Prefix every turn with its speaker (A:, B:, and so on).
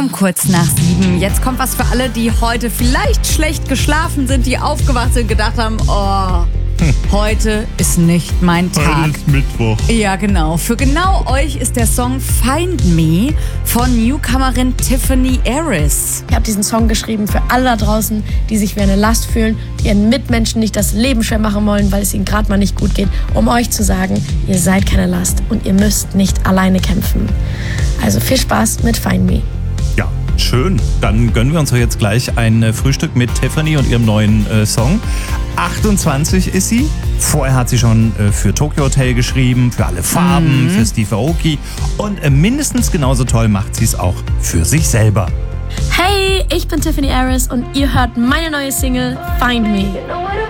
A: Kurz nach 7. Jetzt kommt was für alle, die heute vielleicht schlecht geschlafen sind, die aufgewacht sind und gedacht haben, oh, heute ist nicht mein Tag.
B: Heute ist Mittwoch.
A: Ja, genau. Für genau euch ist der Song Find Me von Newcomerin Tiffany Harris.
C: Ich habe diesen Song geschrieben für alle da draußen, die sich wie eine Last fühlen, die ihren Mitmenschen nicht das Leben schwer machen wollen, weil es ihnen gerade mal nicht gut geht, um euch zu sagen, ihr seid keine Last und ihr müsst nicht alleine kämpfen. Also viel Spaß mit Find Me.
B: Ja, schön. Dann gönnen wir uns doch jetzt gleich ein Frühstück mit Tiffany und ihrem neuen Song. 28 ist sie. Vorher hat sie schon für Tokyo Hotel geschrieben, für alle Farben, für Steve Aoki. Und mindestens genauso toll macht sie es auch für sich selber.
C: Hey, ich bin Tiffany Harris und ihr hört meine neue Single Find Me.